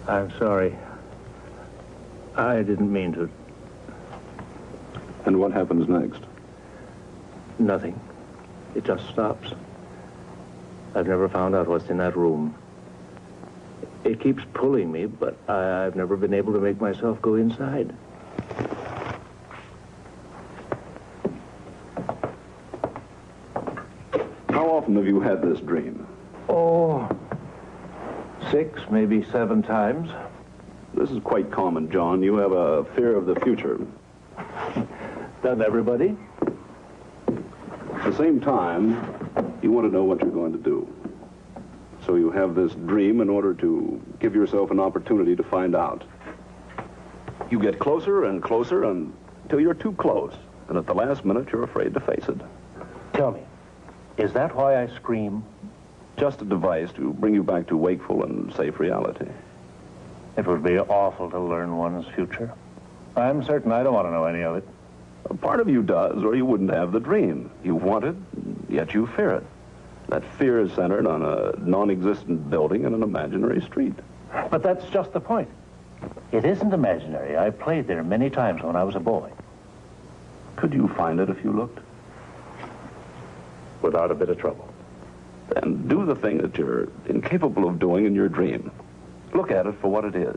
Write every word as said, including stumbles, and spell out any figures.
I'm sorry. I didn't mean to. And what happens next? Nothing. It just stops. I've never found out what's in that room. It keeps pulling me, but I, I've never been able to make myself go inside. How often have you had this dream? Oh, six, maybe seven times. This is quite common, John. You have a fear of the future. Doesn't everybody? At the same time, you want to know what you're going to do. So you have this dream in order to give yourself an opportunity to find out. You get closer and closer until you're too close. And at the last minute, you're afraid to face it. Tell me, is that why I scream? Just a device to bring you back to wakeful and safe reality. It would be awful to learn one's future. I'm certain I don't want to know any of it. A part of you does, or you wouldn't have the dream. You want it, yet you fear it. That fear is centered on a non-existent building and an imaginary street. But that's just the point. It isn't imaginary. I played there many times when I was a boy. Could you find it if you looked? Without a bit of trouble. Then do the thing that you're incapable of doing in your dream. Look at it for what it is.